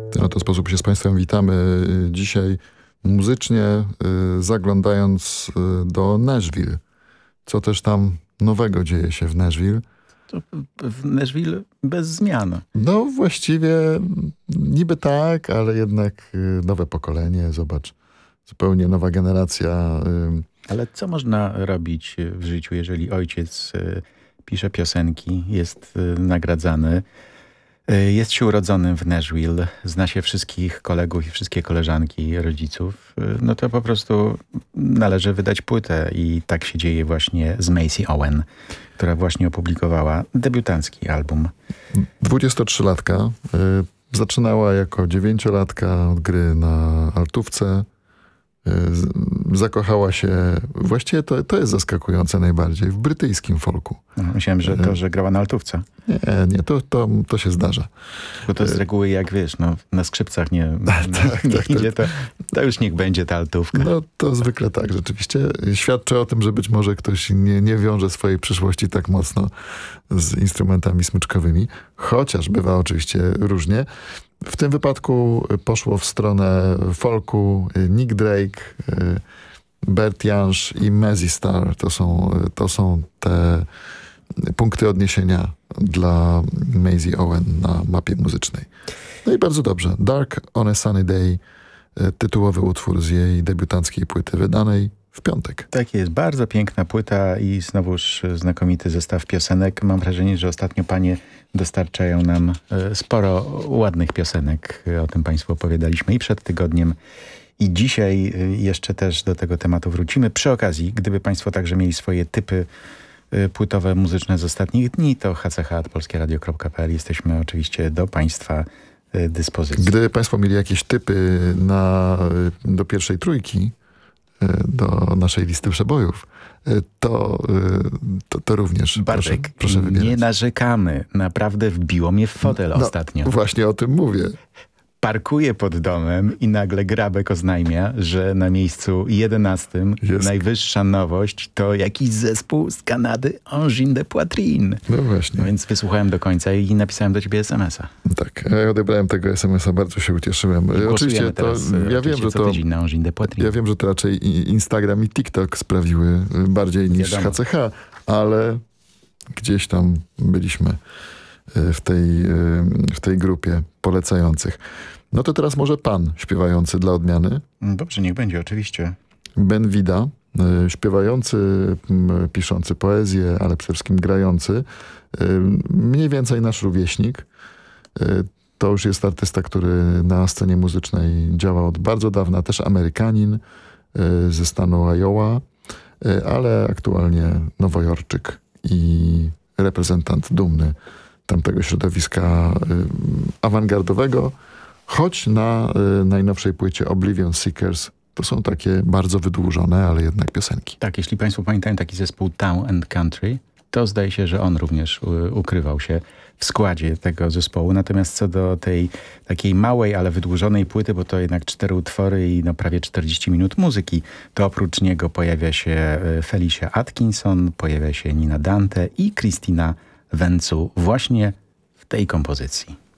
W ten oto sposób się z Państwem witamy dzisiaj muzycznie, zaglądając do Nashville. Co też tam nowego dzieje się w Nashville? To w Nashville bez zmian. No właściwie niby tak, ale jednak nowe pokolenie, zobacz, zupełnie nowa generacja. Ale co można robić w życiu, jeżeli ojciec pisze piosenki, jest nagradzany, jest się urodzonym w Nashville, zna się wszystkich kolegów i wszystkie koleżanki rodziców, no to po prostu należy wydać płytę i tak się dzieje właśnie z Macy Owen, która właśnie opublikowała debiutancki album. 23-latka, zaczynała jako 9-latka od gry na altówce, zakochała się, właściwie to jest zaskakujące najbardziej, w brytyjskim folku. No, myślałem, że to, że grała na altówce. Nie, to się zdarza. Bo to z reguły, jak wiesz, no, na skrzypcach nie idzie, to już niech będzie ta altówka. No to zwykle tak, rzeczywiście. Świadczy o tym, że być może ktoś nie wiąże swojej przyszłości tak mocno z instrumentami smyczkowymi, chociaż bywa oczywiście różnie. W tym wypadku poszło w stronę folku Nick Drake, Bert Jansch i Mazzy Star. To są te punkty odniesienia dla Macy Owen na mapie muzycznej. No i bardzo dobrze. Dark on a Sunny Day, tytułowy utwór z jej debiutanckiej płyty wydanej w piątek. Tak jest, bardzo piękna płyta i znowuż znakomity zestaw piosenek. Mam wrażenie, że ostatnio panie dostarczają nam sporo ładnych piosenek. O tym państwu opowiadaliśmy i przed tygodniem. I dzisiaj jeszcze też do tego tematu wrócimy. Przy okazji, gdyby państwo także mieli swoje typy płytowe, muzyczne z ostatnich dni, to hch@polskieradio.pl. Jesteśmy oczywiście do państwa dyspozycji. Gdyby państwo mieli jakieś typy do pierwszej trójki, do naszej listy przebojów, to również Bartek, proszę wybierać. Nie narzekamy. Naprawdę wbiło mnie w fotel ostatnio. Właśnie o tym mówię. Parkuję pod domem i nagle Grabek oznajmia, że na miejscu 11 najwyższa nowość to jakiś zespół z Kanady, Angine de Poitrine. No właśnie. No więc wysłuchałem do końca i napisałem do ciebie SMS-a. Tak, ja odebrałem tego SMS-a, bardzo się ucieszymy. Oczywiście ja wiem, że to raczej Instagram i TikTok sprawiły bardziej niż HCH, ale gdzieś tam byliśmy w tej grupie polecających. No to teraz może pan śpiewający dla odmiany. Dobrze, niech będzie, oczywiście. Ben Vida, śpiewający, piszący poezję, ale przede wszystkim grający. Mniej więcej nasz rówieśnik. To już jest artysta, który na scenie muzycznej działa od bardzo dawna. Też Amerykanin ze stanu Iowa, ale aktualnie nowojorczyk i reprezentant dumny tamtego środowiska awangardowego, choć na najnowszej płycie Oblivion Seekers to są takie bardzo wydłużone, ale jednak piosenki. Tak, jeśli państwo pamiętają taki zespół Town and Country, to zdaje się, że on również ukrywał się w składzie tego zespołu. Natomiast co do tej takiej małej, ale wydłużonej płyty, bo to jednak 4 utwory i prawie 40 minut muzyki, to oprócz niego pojawia się Felicia Atkinson, pojawia się Nina Dante i Christina Wencu właśnie w tej kompozycji.